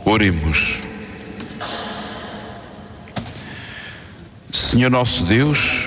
Oremos. Senhor nosso Deus,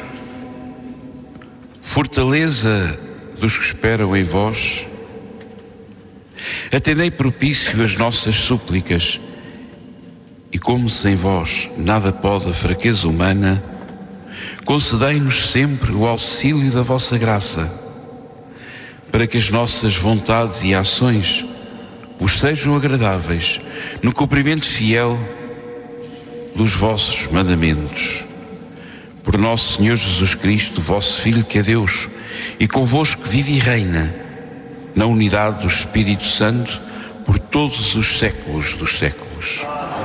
fortaleza dos que esperam em vós, atendei propício as nossas súplicas e, como sem vós nada pode a fraqueza humana, concedei-nos sempre o auxílio da vossa graça, para que as nossas vontades e ações vos sejam agradáveis no cumprimento fiel dos vossos mandamentos. Por nosso Senhor Jesus Cristo, vosso Filho, que é Deus, e convosco vive e reina, na unidade do Espírito Santo, por todos os séculos dos séculos.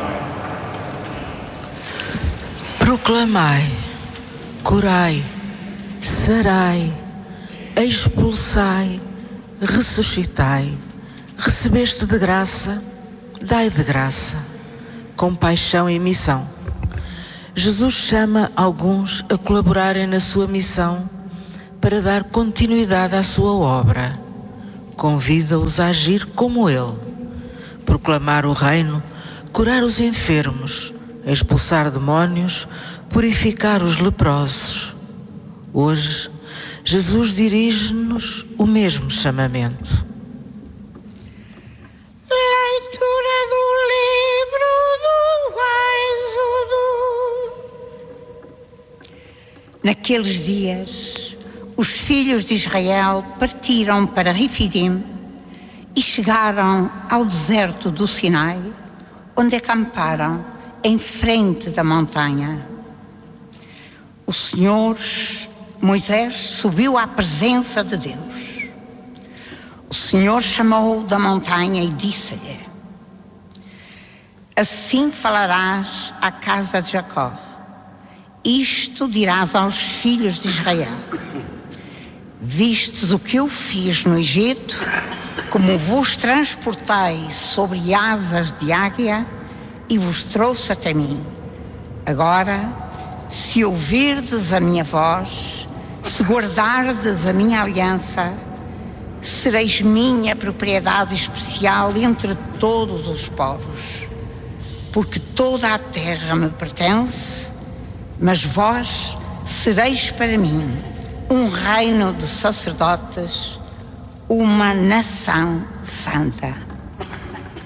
Proclamai, curai, sarai, expulsai, ressuscitai, recebeste de graça, dai de graça, compaixão e missão. Jesus chama alguns a colaborarem na sua missão para dar continuidade à sua obra. Convida-os a agir como ele, proclamar o reino, curar os enfermos, expulsar demónios, purificar os leprosos. Hoje, Jesus dirige-nos o mesmo chamamento. Leitura do livro do Êxodo. Naqueles dias, os filhos de Israel partiram para Refidim e chegaram ao deserto do Sinai, onde acamparam em frente da montanha. O Senhor Moisés subiu à presença de Deus. O Senhor chamou da montanha e disse-lhe: assim falarás à casa de Jacó, isto dirás aos filhos de Israel: vistes o que eu fiz no Egito, como vos transportei sobre asas de águia e vos trouxe até mim. Agora, se ouvirdes a minha voz, se guardardes a minha aliança, sereis minha propriedade especial entre todos os povos, porque toda a terra me pertence, mas vós sereis para mim um reino de sacerdotes, uma nação santa.